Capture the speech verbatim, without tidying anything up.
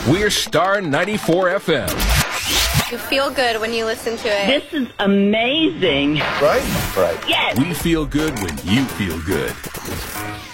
We're Star ninety-four F M. You feel good when you listen to it. This is amazing. Right? Right. Yes. We feel good when you feel good.